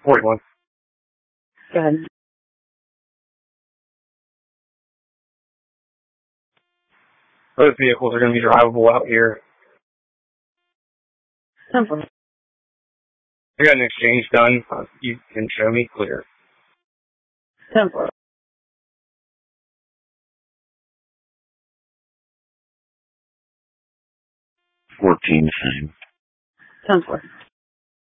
41. Go ahead. Those vehicles are going to be drivable out here. 10-4. I got an exchange done. You can show me clear. 10-4. 14, same. 10-4.